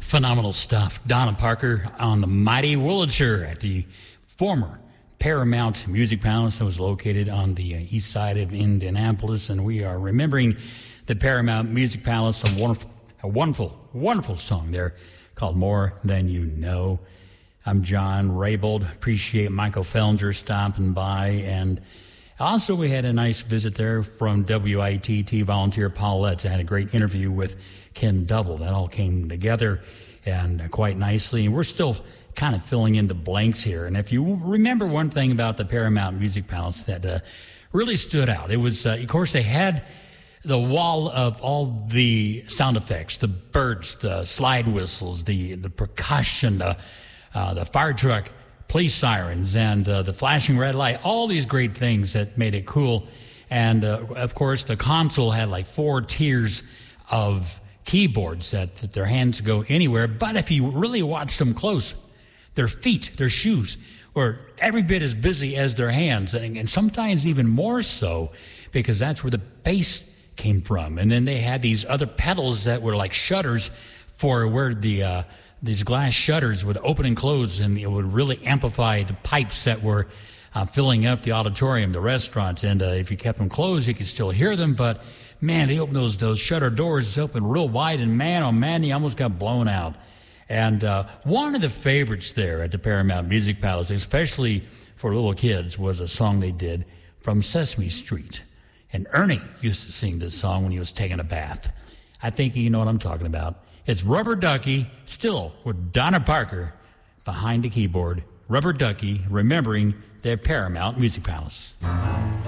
Phenomenal stuff. Donna Parker on the mighty Wurlitzer at the former Paramount Music Palace that was located on the east side of Indianapolis. And we are remembering the Paramount Music Palace, a wonderful song there called More Than You Know. I'm John Raybold. Appreciate Michael Fellinger stopping by. And also we had a nice visit there from WITT volunteer Paulette. I had a great interview with Ken Double. That all came together and quite nicely. And we're still kind of filling in the blanks here. And if you remember one thing about the Paramount Music Palace that really stood out, it was, of course, they had the wall of all the sound effects, the birds, the slide whistles, the percussion, the fire truck, police sirens, and the flashing red light, all these great things that made it cool. And, of course, the console had like 4 tiers of keyboards that their hands go anywhere. But if you really watch them close, their feet, their shoes, were every bit as busy as their hands, and sometimes even more so, because that's where the bass came from. And then they had these other pedals that were like shutters for where these glass shutters would open and close, and it would really amplify the pipes that were filling up the auditorium, the restaurants. And if you kept them closed, you could still hear them. But man, they opened those shutter doors open real wide, and man, oh man, you almost got blown out. And one of the favorites there at the Paramount Music Palace, especially for little kids, was a song they did from Sesame Street. And Ernie used to sing this song when he was taking a bath. I think you know what I'm talking about. It's Rubber Ducky, still with Donna Parker behind the keyboard. Rubber Ducky, remembering their Paramount Music Palace.